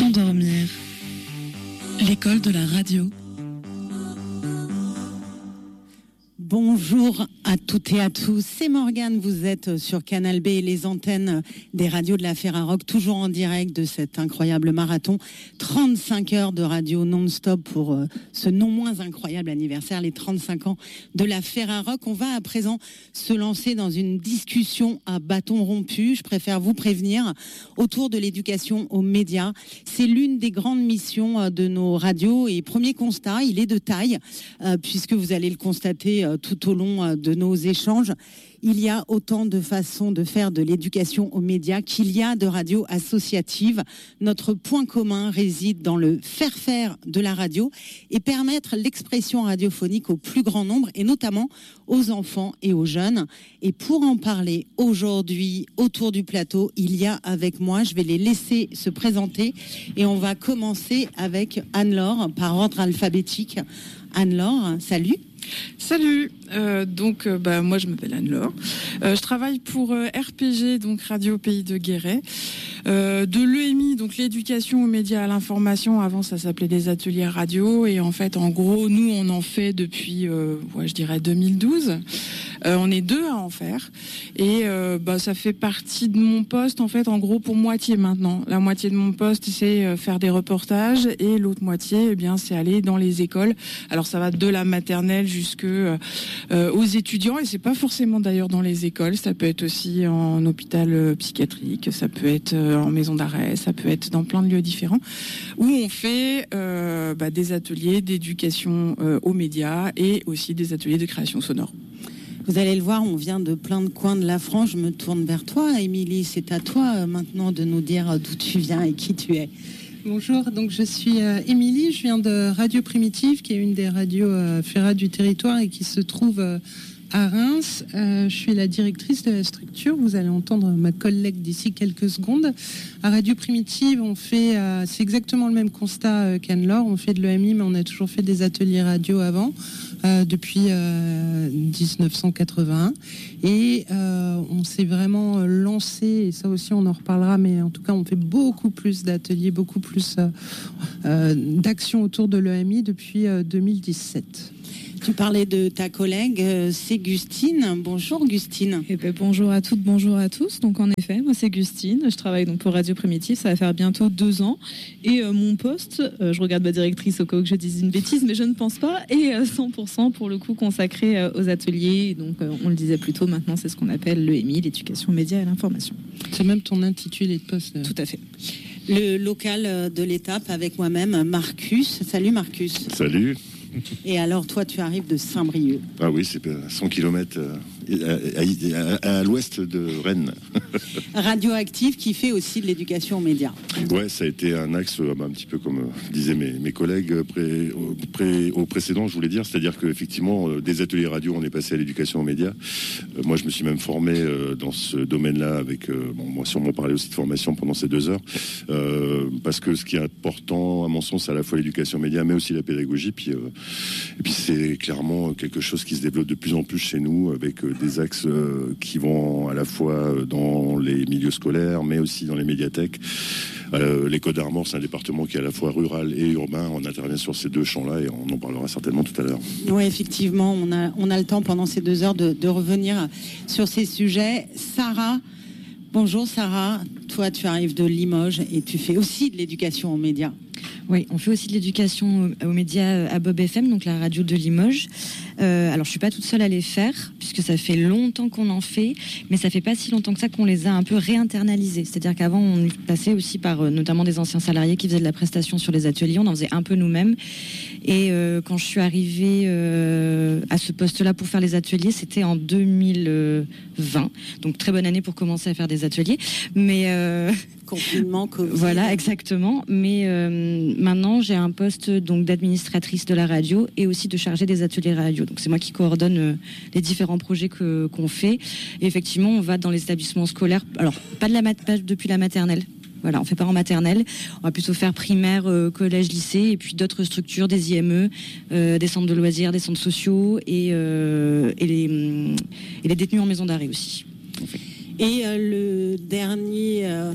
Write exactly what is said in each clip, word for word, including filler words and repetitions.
S'endormir. L'école de la radio. Bonjour à toutes et à tous, c'est Morgane, vous êtes sur Canal B et les antennes des radios de la Ferrarock, toujours en direct de cet incroyable marathon. trente-cinq heures de radio non-stop pour euh, ce non moins incroyable anniversaire, les trente-cinq ans de la Ferrarock. On va à présent se lancer dans une discussion à bâton rompu, je préfère vous prévenir, autour de l'éducation aux médias. C'est l'une des grandes missions de nos radios et premier constat, il est de taille, euh, puisque vous allez le constater euh, tout au long de nos échanges, il y a autant de façons de faire de l'éducation aux médias qu'il y a de radios associatives. Notre point commun réside dans le faire faire de la radio et permettre l'expression radiophonique au plus grand nombre et notamment aux enfants et aux jeunes. Et pour en parler aujourd'hui autour du plateau, il y a avec moi, je vais les laisser se présenter et on va commencer avec Anne-Laure par ordre alphabétique. Anne-Laure, salut. Salut, euh, donc euh, bah, moi je m'appelle Anne-Laure, euh, je travaille pour euh, R P G, donc Radio Pays de Guéret, euh, de l'E M I, donc l'éducation aux médias à l'information, avant ça s'appelait des ateliers radio, et en fait en gros nous on en fait depuis, euh, ouais, je dirais deux mille douze, euh, on est deux à en faire, et euh, bah, ça fait partie de mon poste en fait en gros pour moitié maintenant, la moitié de mon poste c'est euh, faire des reportages, et l'autre moitié eh bien c'est aller dans les écoles, alors ça va de la maternelle jusque euh, aux étudiants, et c'est pas forcément d'ailleurs dans les écoles, ça peut être aussi en hôpital euh, psychiatrique, ça peut être euh, en maison d'arrêt, ça peut être dans plein de lieux différents où on fait euh, bah, des ateliers d'éducation euh, aux médias et aussi des ateliers de création sonore. Vous allez le voir, on vient de plein de coins de la France. Je me tourne vers toi, Émilie, c'est à toi euh, maintenant de nous dire d'où tu viens et qui tu es. Bonjour, donc je suis euh, Émilie, je viens de Radio Primitive, qui est une des radios euh, Ferra du territoire et qui se trouve euh, à Reims. Euh, je suis la directrice de la structure, vous allez entendre ma collègue d'ici quelques secondes. À Radio Primitive, on fait, euh, c'est exactement le même constat euh, qu'Anne-Laure, on fait de l'E M I, mais on a toujours fait des ateliers radio avant, euh, depuis euh, dix-neuf cent quatre-vingt-un. Et euh, on s'est vraiment lancé, et ça aussi on en reparlera, mais en tout cas on fait beaucoup plus d'ateliers, beaucoup plus euh, euh, d'actions autour de l'E M I depuis euh, deux mille dix-sept. Tu parlais de ta collègue, c'est Gustine. Bonjour Gustine. Eh ben, bonjour à toutes, bonjour à tous. Donc en effet, moi c'est Gustine, je travaille donc pour Radio Primitive, ça va faire bientôt deux ans. Et euh, mon poste, euh, je regarde ma directrice au cas où je dise une bêtise, mais je ne pense pas, est euh, cent pour cent pour le coup consacré euh, aux ateliers. Donc euh, on le disait plus tôt, maintenant c'est ce qu'on appelle l'E M I, l'éducation média et l'information. C'est même ton intitulé de poste. Tout à fait. Le local de l'étape avec moi-même, Marcus. Salut Marcus. Salut. Et alors, toi, tu arrives de Saint-Brieuc. Ah oui, c'est à cent kilomètres à, à, à, à l'ouest de Rennes. Radioactive qui fait aussi de l'éducation aux médias. Ouais, ça a été un axe, un petit peu comme disaient mes, mes collègues pré, pré, au précédent, je voulais dire. C'est-à-dire qu'effectivement, des ateliers radio, on est passé à l'éducation aux médias. Moi, je me suis même formé dans ce domaine-là avec, bon, moi, sûrement parler aussi de formation pendant ces deux heures. Euh, parce que ce qui est important, à mon sens, c'est à la fois l'éducation aux médias, mais aussi la pédagogie. Puis, euh, et puis, c'est clairement quelque chose qui se développe de plus en plus chez nous avec des axes euh, qui vont à la fois dans les milieux scolaires, mais aussi dans les médiathèques. Euh, les Côtes d'Armor, c'est un département qui est à la fois rural et urbain. On intervient sur ces deux champs-là et on en parlera certainement tout à l'heure. Oui, effectivement, on a, on a le temps pendant ces deux heures de, de revenir sur ces sujets. Sarah, bonjour Sarah. Toi, tu arrives de Limoges et tu fais aussi de l'éducation aux médias. Oui, on fait aussi de l'éducation aux médias à Bob F M, donc la radio de Limoges. Euh, alors, je suis pas toute seule à les faire, puisque ça fait longtemps qu'on en fait, mais ça fait pas si longtemps que ça qu'on les a un peu réinternalisés. C'est-à-dire qu'avant, on passait aussi par euh, notamment des anciens salariés qui faisaient de la prestation sur les ateliers. On en faisait un peu nous-mêmes. Et euh, quand je suis arrivée euh, à ce poste-là pour faire les ateliers, c'était en deux mille vingt. Donc, très bonne année pour commencer à faire des ateliers. Mais euh, confinement, Covid. Voilà, exactement. Mais euh, maintenant, j'ai un poste donc d'administratrice de la radio et aussi de chargée des ateliers radio. Donc, c'est moi qui coordonne euh, les différents projets que, qu'on fait. Et effectivement, on va dans les établissements scolaires. Alors, pas, de la mat- pas depuis la maternelle. Voilà, on fait pas en maternelle. On va plutôt faire primaire, euh, collège, lycée, et puis d'autres structures, des I M E, euh, des centres de loisirs, des centres sociaux et, euh, et, les, et les détenus en maison d'arrêt aussi. Et euh, le dernier... Euh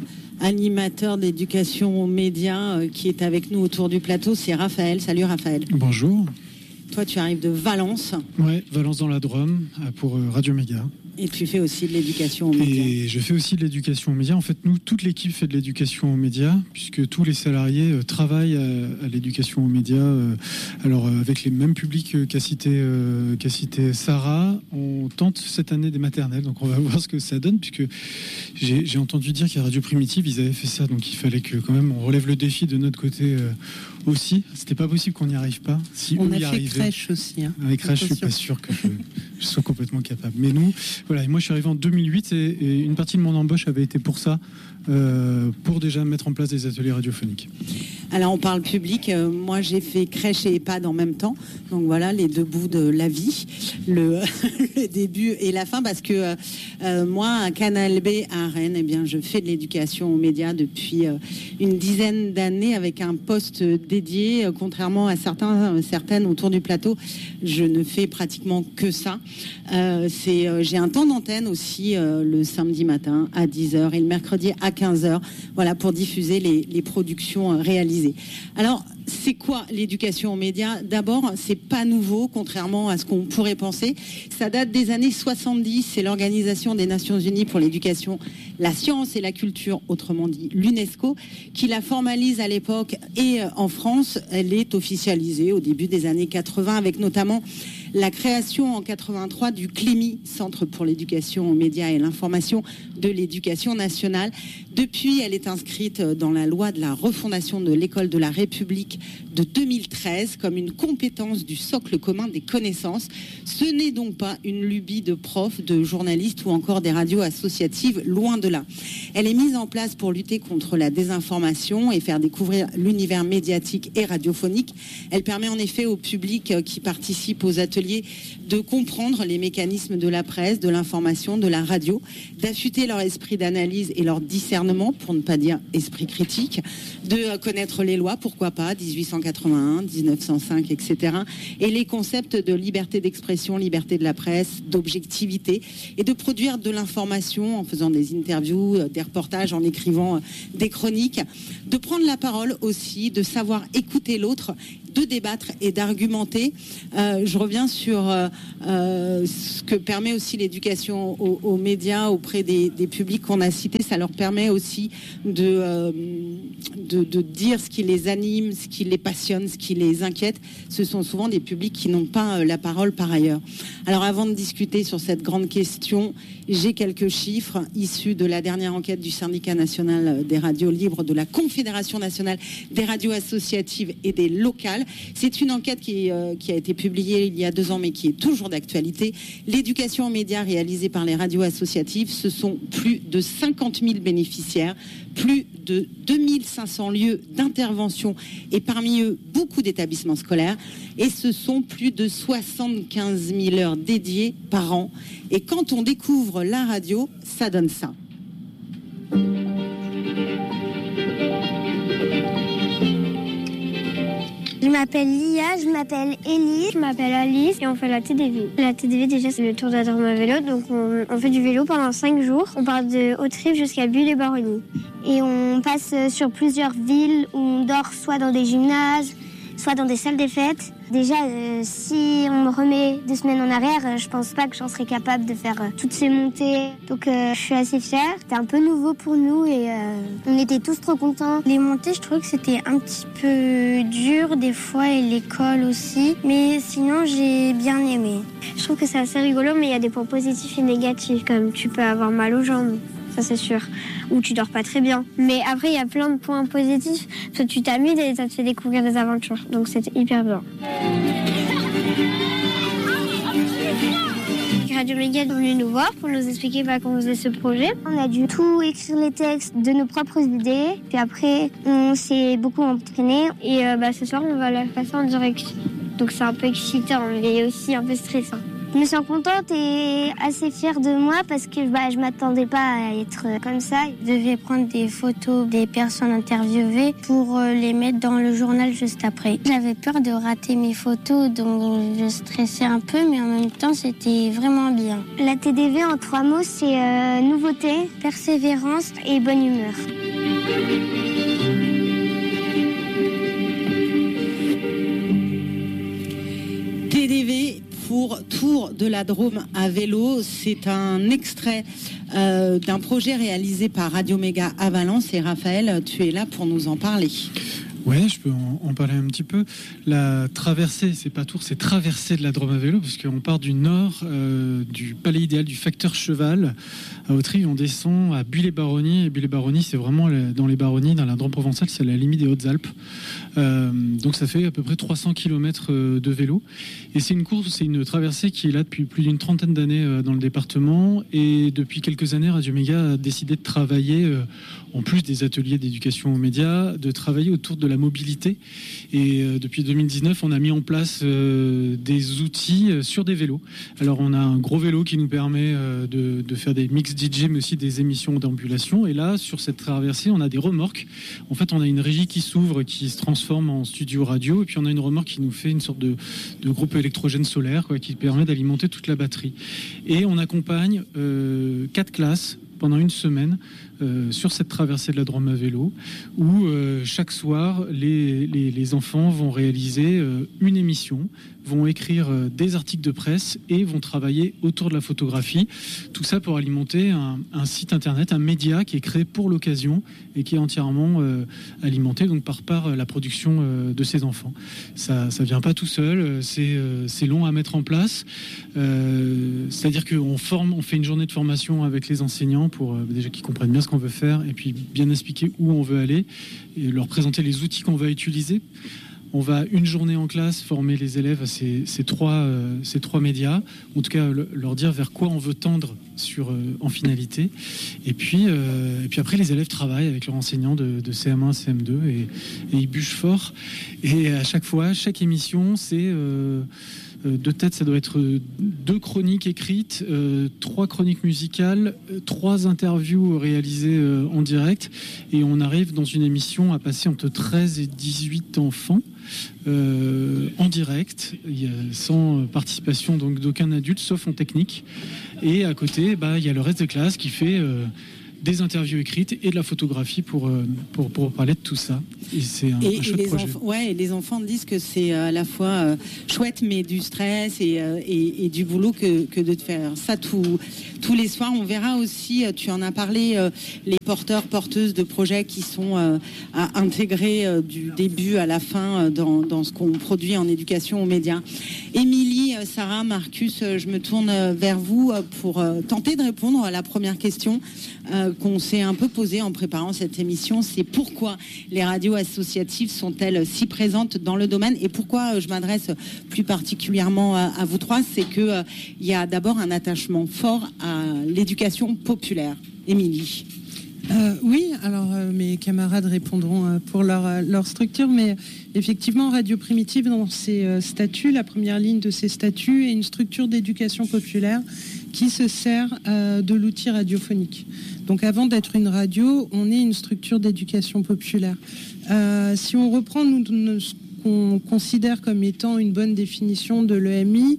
animateur d'éducation aux médias euh, qui est avec nous autour du plateau. C'est Raphaël. Salut Raphaël. Bonjour. Toi, tu arrives de Valence. Ouais, Valence dans la Drôme pour Radio Méga. Et tu fais aussi de l'éducation aux médias. Et je fais aussi de l'éducation aux médias. En fait, nous, toute l'équipe fait de l'éducation aux médias, puisque tous les salariés euh, travaillent à, à l'éducation aux médias. Euh, alors, euh, avec les mêmes publics euh, qu'a cité, euh, qu'a cité Sarah, on tente cette année des maternelles. Donc, on va voir ce que ça donne, puisque j'ai, j'ai entendu dire qu'à Radio Primitive, ils avaient fait ça. Donc, il fallait que, quand même, on relève le défi de notre côté euh, aussi. C'était pas possible qu'on n'y arrive pas. Si on eux a y fait arrivaient, crèche aussi. Hein. Avec crèche, je suis pas sûr que je, je sois complètement capable. Mais nous, voilà. Et moi, je suis arrivé en deux mille huit et, et une partie de mon embauche avait été pour ça, euh, pour déjà mettre en place des ateliers radiophoniques. Alors, on parle public. Euh, moi, j'ai fait crèche et EHPAD en même temps. Donc voilà, les deux bouts de la vie, le, le début et la fin. Parce que euh, moi, à Canal B à Rennes, eh bien, je fais de l'éducation aux médias depuis euh, une dizaine d'années avec un poste dédié. Euh, contrairement à certains, certaines autour du plateau, je ne fais pratiquement que ça. Euh, c'est, euh, j'ai un temps d'antenne aussi euh, le samedi matin à dix heures et le mercredi à quinze heures, voilà, pour diffuser les, les productions euh, réalisées. Alors, c'est quoi l'éducation aux médias ? D'abord, c'est pas nouveau, contrairement à ce qu'on pourrait penser. Ça date des années soixante-dix. C'est l'Organisation des Nations Unies pour l'éducation, la science et la culture, autrement dit l'UNESCO, qui la formalise à l'époque. Et en France, elle est officialisée au début des années quatre-vingts, avec notamment la création en quatre-vingt-trois du C L E M I, Centre pour l'éducation aux médias et l'information de l'éducation nationale. Depuis, elle est inscrite dans la loi de la refondation de l'école de la République de deux mille treize comme une compétence du socle commun des connaissances. Ce n'est donc pas une lubie de profs, de journalistes ou encore des radios associatives, loin de là. Elle est mise en place pour lutter contre la désinformation et faire découvrir l'univers médiatique et radiophonique. Elle permet en effet au public qui participe aux ateliers de comprendre les mécanismes de la presse, de l'information, de la radio, d'affûter leur esprit d'analyse et leur discernement, pour ne pas dire esprit critique, de connaître les lois, pourquoi pas, dix-huit cent quatre-vingt-un, dix-neuf cent cinq, et cetera, et les concepts de liberté d'expression, liberté de la presse, d'objectivité, et de produire de l'information en faisant des interviews, des reportages, en écrivant des chroniques, de prendre la parole aussi, de savoir écouter l'autre, de débattre et d'argumenter. Euh, je reviens sur euh, euh, ce que permet aussi l'éducation aux, aux médias auprès des, des publics qu'on a cités. Ça leur permet aussi de, euh, de, de dire ce qui les anime, ce qui les passionne, ce qui les inquiète. Ce sont souvent des publics qui n'ont pas euh, la parole par ailleurs. Alors avant de discuter sur cette grande question, j'ai quelques chiffres issus de la dernière enquête du Syndicat national des radios libres, de la Confédération nationale des radios associatives et des locales. C'est une enquête qui, euh, qui a été publiée il y a deux ans, mais qui est toujours d'actualité. L'éducation aux médias réalisée par les radios associatives, ce sont plus de cinquante mille bénéficiaires, plus de deux mille cinq cents lieux d'intervention et parmi eux, beaucoup d'établissements scolaires. Et ce sont plus de soixante-quinze mille heures dédiées par an. Et quand on découvre la radio, ça donne ça. Je m'appelle Lia, je m'appelle Ellie, je m'appelle Alice et on fait la T D V. La T D V déjà c'est le tour de la Drôme à vélo, donc on, on fait du vélo pendant cinq jours. On part de Haute-Rive jusqu'à Bulle-et-Baronnie. Et on passe sur plusieurs villes où on dort soit dans des gymnases, soit dans des salles des fêtes. Déjà, euh, si on me remet deux semaines en arrière, euh, je pense pas que j'en serais capable de faire euh, toutes ces montées. Donc euh, je suis assez fière. C'était un peu nouveau pour nous et euh, on était tous trop contents. Les montées, je trouve que c'était un petit peu dur des fois et l'école aussi. Mais sinon, j'ai bien aimé. Je trouve que c'est assez rigolo, mais il y a des points positifs et négatifs. Comme tu peux avoir mal aux jambes. Ça c'est sûr, ou tu dors pas très bien. Mais après il y a plein de points positifs, parce que tu t'amuses et ça te fait découvrir des aventures, donc c'est hyper bien. Radio Méga est venu nous voir pour nous expliquer bah, comment on faisait ce projet. On a dû tout écrire les textes de nos propres idées, puis après on s'est beaucoup entraîné et euh, bah, ce soir on va la passer en direct. Donc c'est un peu excitant mais aussi un peu stressant. Je me sens contente et assez fière de moi parce que bah, je ne m'attendais pas à être comme ça. Je devais prendre des photos des personnes interviewées pour les mettre dans le journal juste après. J'avais peur de rater mes photos, donc je stressais un peu, mais en même temps, c'était vraiment bien. La T D V, en trois mots, c'est euh, nouveauté, persévérance et bonne humeur. T D V pour Tour de la Drôme à vélo, c'est un extrait euh, d'un projet réalisé par Radio Méga à Valence. Et Raphaël, tu es là pour nous en parler. Ouais, je peux en, en parler un petit peu. La traversée, c'est pas Tour, c'est traversée de la Drôme à vélo, parce qu'on part du nord euh, du Palais Idéal du Facteur Cheval à Autry, on descend à Buis-les-Baronnies. Et Buis-les-Baronnies, c'est vraiment dans les Baronnies, dans la Drôme provençale, c'est à la limite des Hautes-Alpes. Euh, donc ça fait à peu près trois cents kilomètres de vélo. Et c'est une course, c'est une traversée qui est là depuis plus d'une trentaine d'années dans le département. Et depuis quelques années, Radio Méga a décidé de travailler, en plus des ateliers d'éducation aux médias, de travailler autour de la mobilité. Et euh, depuis deux mille dix-neuf, on a mis en place euh, des outils euh, sur des vélos. Alors on a un gros vélo qui nous permet euh, de, de faire des mix D J, mais aussi des émissions d'ambulation. Et là, sur cette traversée, on a des remorques. En fait, on a une régie qui s'ouvre, qui se transforme en studio radio. Et puis on a une remorque qui nous fait une sorte de, de groupe électrogène solaire, quoi, qui permet d'alimenter toute la batterie. Et on accompagne euh, quatre classes pendant une semaine euh, sur cette traversée de la Drôme à vélo, où euh, chaque soir, les, les, les enfants vont réaliser euh, une émission, vont écrire euh, des articles de presse et vont travailler autour de la photographie. Tout ça pour alimenter un, un site internet, un média qui est créé pour l'occasion et qui est entièrement euh, alimenté donc par, par la production euh, de ces enfants. Ça ne vient pas tout seul, c'est euh, c'est long à mettre en place. Euh, C'est-à-dire qu'on forme, on fait une journée de formation avec les enseignants pour euh, déjà qu'ils comprennent bien ce qu'on veut faire et puis bien expliquer où on veut aller et leur présenter les outils qu'on va utiliser. On va une journée en classe former les élèves à ces, ces, trois, euh, ces trois médias, en tout cas le, leur dire vers quoi on veut tendre sur, euh, en finalité. Et puis, euh, et puis après, les élèves travaillent avec leurs enseignants de, de C M un, C M deux et, et ils bûchent fort. Et à chaque fois, chaque émission, c'est... Euh, de tête, ça doit être deux chroniques écrites, euh, trois chroniques musicales, euh, trois interviews réalisées euh, en direct. Et on arrive dans une émission à passer entre treize et dix-huit enfants euh, en direct, il y a sans participation donc d'aucun adulte, sauf en technique. Et à côté, bah, il y a le reste des classes qui fait... Euh, des interviews écrites et de la photographie pour, pour, pour parler de tout ça. Et c'est un, et, un chouette et les projet. Enfants, ouais, et les enfants disent que c'est à la fois euh, chouette, mais du stress et, euh, et, et du boulot que, que de faire ça tout, tous les soirs. On verra aussi, tu en as parlé, euh, les porteurs, porteuses de projets qui sont euh, à intégrer euh, du début à la fin euh, dans, dans ce qu'on produit en éducation aux médias. Émilie, Sarah, Marcus, je me tourne vers vous pour euh, tenter de répondre à la première question euh, qu'on s'est un peu posé en préparant cette émission, c'est pourquoi les radios associatives sont-elles si présentes dans le domaine et pourquoi je m'adresse plus particulièrement à, à vous trois, c'est que euh, il y a d'abord un attachement fort à l'éducation populaire. Émilie. Euh, oui, alors euh, mes camarades répondront euh, pour leur, euh, leur structure, mais effectivement, Radio Primitive, dans ses euh, statuts, la première ligne de ses statuts est une structure d'éducation populaire qui se sert euh, de l'outil radiophonique. Donc avant d'être une radio, on est une structure d'éducation populaire. Euh, si on reprend nous, nous, ce qu'on considère comme étant une bonne définition de l'E M I,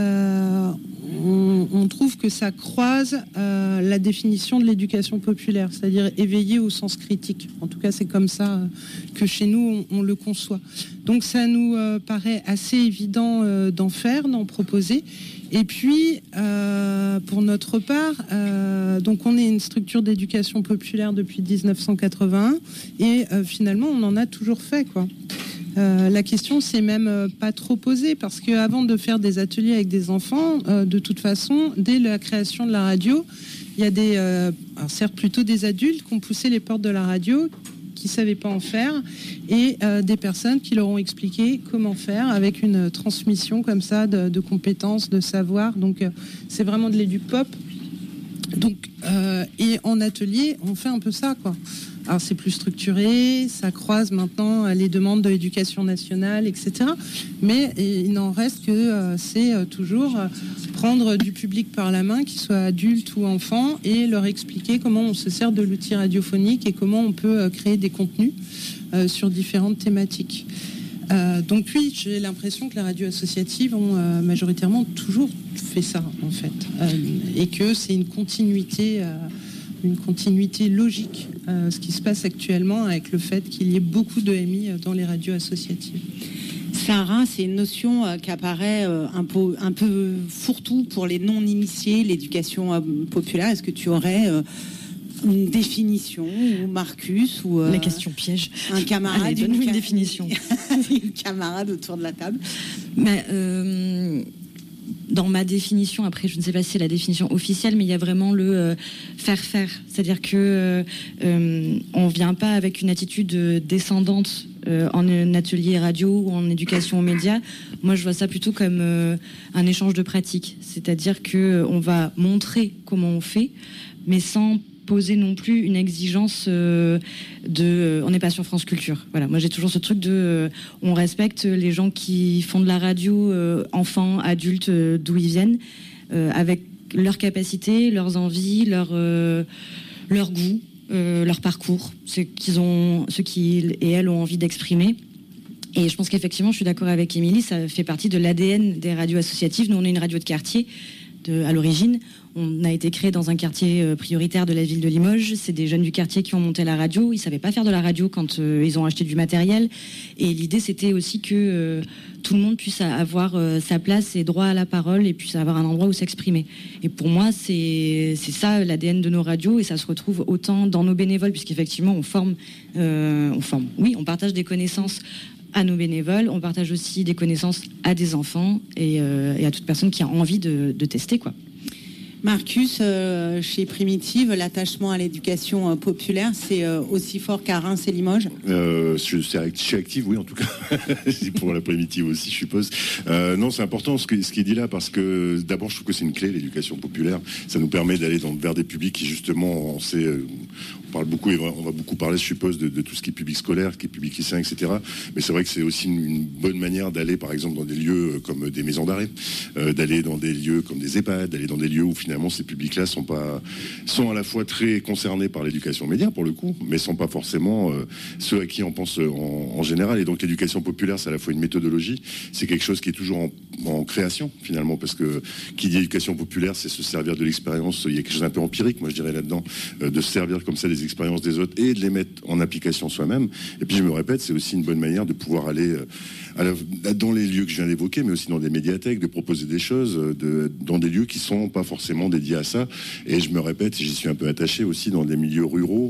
euh, on, on trouve que ça croise euh, la définition de l'éducation populaire, c'est-à-dire éveillée au sens critique. En tout cas, c'est comme ça que chez nous, on, on le conçoit. Donc ça nous euh, paraît assez évident euh, d'en faire, d'en proposer. Et puis, euh, pour notre part, euh, donc on est une structure d'éducation populaire depuis dix-neuf cent quatre-vingt-un et euh, finalement, on en a toujours fait, quoi. Euh, la question s'est même euh, pas trop posée parce qu'avant de faire des ateliers avec des enfants, euh, de toute façon, dès la création de la radio, il y a des, euh, alors certes plutôt des adultes qui ont poussé les portes de la radio, qui ne savaient pas en faire, et euh, des personnes qui leur ont expliqué comment faire avec une transmission comme ça de, de compétences, de savoir. Donc euh, c'est vraiment de l'éduc-pop. Donc, euh, et en atelier, on fait un peu ça, quoi. Alors c'est plus structuré, ça croise maintenant les demandes de l'éducation nationale, et cetera. Mais il n'en reste que euh, c'est euh, toujours euh, prendre du public par la main, qu'il soit adulte ou enfant, et leur expliquer comment on se sert de l'outil radiophonique et comment on peut euh, créer des contenus euh, sur différentes thématiques. Euh, donc oui, j'ai l'impression que les radios associatives ont euh, majoritairement toujours fait ça, en fait, euh, et que c'est une continuité. Euh, une continuité logique, euh, ce qui se passe actuellement avec le fait qu'il y ait beaucoup de M I dans les radios associatives. Sarah, c'est une notion euh, qui apparaît euh, un peu, un peu fourre-tout pour les non-initiés, l'éducation euh, populaire. Est-ce que tu aurais euh, une définition, ou Marcus, ou euh, la question piège, un camarade, Allez, donne-nous une ca- définition. une camarade autour de la table. Mais, euh, dans ma définition, après, je ne sais pas si c'est la définition officielle, mais il y a vraiment le euh, faire faire. C'est-à-dire que euh, euh, on vient pas avec une attitude descendante euh, en un atelier radio ou en éducation aux médias. Moi, je vois ça plutôt comme euh, un échange de pratiques. C'est-à-dire que euh, on va montrer comment on fait, mais sans poser non plus une exigence euh, de euh, on n'est pas sur France Culture. Voilà, moi j'ai toujours ce truc de euh, on respecte les gens qui font de la radio, euh, enfants, adultes, euh, d'où ils viennent, euh, avec leurs capacités, leurs envies, leur euh, leur goût, euh, leur parcours, ce qu'ils ont, ce qu'ils et elles ont envie d'exprimer. Et je pense qu'effectivement, je suis d'accord avec Émilie, ça fait partie de l'A D N des radios associatives. Nous, on est une radio de quartier de, à l'origine. On a été créé dans un quartier prioritaire de la ville de Limoges. C'est des jeunes du quartier qui ont monté la radio. Ils savaient pas faire de la radio quand euh, ils ont acheté du matériel. Et l'idée, c'était aussi que euh, tout le monde puisse avoir euh, sa place et droit à la parole et puisse avoir un endroit où s'exprimer. Et pour moi, c'est c'est ça l'A D N de nos radios et ça se retrouve autant dans nos bénévoles puisqu'effectivement, on forme, euh, on forme. Oui, on partage des connaissances à nos bénévoles. On partage aussi des connaissances à des enfants et, euh, et à toute personne qui a envie de, de tester, quoi. Marcus, euh, chez Primitive, l'attachement à l'éducation euh, populaire, c'est euh, aussi fort qu'à Reims et Limoges. Euh, je, je suis active, oui, en tout cas. C'est pour la Primitive aussi, je suppose. Euh, non, c'est important ce qui ce qui est dit là, parce que d'abord, je trouve que c'est une clé, l'éducation populaire. Ça nous permet d'aller dans, vers des publics qui, justement, on sait... Euh, on parle beaucoup, et on va beaucoup parler, je suppose, de, de tout ce qui est public scolaire, ce qui est public lycéen, et cetera. Mais c'est vrai que c'est aussi une, une bonne manière d'aller, par exemple, dans des lieux comme des maisons d'arrêt, euh, d'aller dans des lieux comme des EHPAD, d'aller dans des lieux où finalement ces publics-là sont pas, sont à la fois très concernés par l'éducation média pour le coup, mais sont pas forcément euh, ceux à qui on pense en, en général. Et donc l'éducation populaire, c'est à la fois une méthodologie, c'est quelque chose qui est toujours en, en création finalement, parce que qui dit éducation populaire, c'est se servir de l'expérience. Il y a quelque chose d'un peu empirique, moi je dirais là-dedans, euh, de se servir comme ça des expériences des autres et de les mettre en application soi-même. Et puis je me répète, c'est aussi une bonne manière de pouvoir aller euh, à la, dans les lieux que je viens d'évoquer, mais aussi dans des médiathèques, de proposer des choses, de, dans des lieux qui sont pas forcément dédiés à ça. Et je me répète, j'y suis un peu attaché aussi dans des milieux ruraux